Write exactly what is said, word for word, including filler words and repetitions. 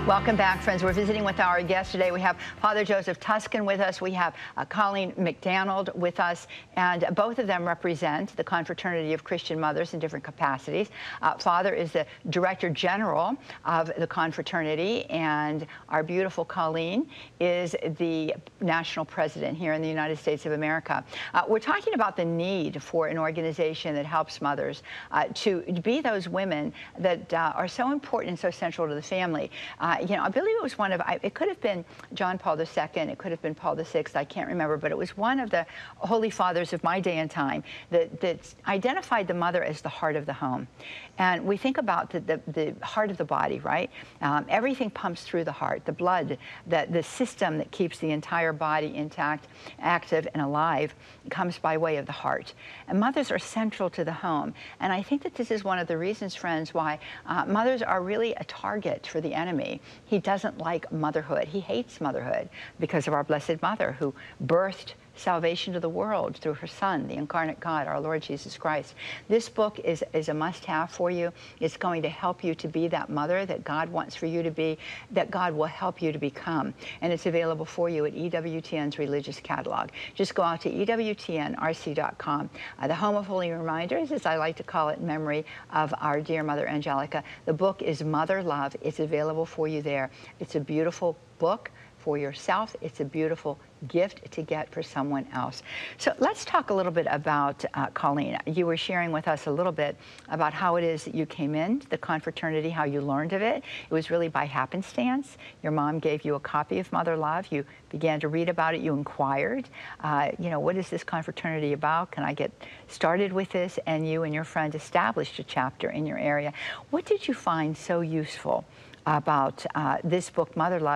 Welcome back, friends. We're visiting with our guest today. We have Father Joseph Tuscan with us. We have uh, Colleen McDonald with us, and both of them represent the Confraternity of Christian Mothers in different capacities. Uh, Father is the Director General of the Confraternity, and our beautiful Colleen is the National President here in the United States of America. Uh, we're talking about the need for an organization that helps mothers uh, to be those women that uh, are so important and so central to the family. Uh, you know, I believe it was one of, I, it could have been John Paul the Second, it could have been Paul the Sixth, I can't remember, but it was one of the Holy Fathers of my day and time that, that identified the mother as the heart of the home. And we think about the, the, the heart of the body, right? Um, everything pumps through the heart, the blood, the, the system that keeps the entire body intact, active, and alive comes by way of the heart. And mothers are central to the home. And I think that this is one of the reasons, friends, why uh, mothers are really a target for the enemy. He doesn't like motherhood. He hates motherhood because of our Blessed Mother, who birthed salvation to the world through her Son, the incarnate God, our Lord Jesus Christ. This book is, is a must-have for you. It's going to help you to be that mother that God wants for you to be, that God will help you to become. And it's available for you at E W T N's Religious Catalog. Just go out to E W T N R C dot com. Uh, the Home of Holy Reminders, as I like to call it, in memory of our dear Mother Angelica. The book is Mother Love. It's available for you there. It's a beautiful book for yourself. It's a beautiful gift to get for someone else. So let's talk a little bit about uh, Colleen. You were sharing with us a little bit about how it is that you came into the confraternity, how you learned of it. It was really by happenstance. Your mom gave you a copy of Mother Love. You began to read about it. You inquired, uh, you know, what is this confraternity about? Can I get started with this? And you and your friend established a chapter in your area. What did you find so useful about uh, this book, Mother Love?